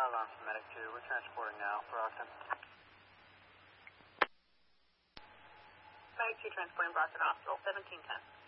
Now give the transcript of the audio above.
alarm from Medic 2. We're transporting now, Brockton. Medic 2 transporting Brockton Hospital, 1710.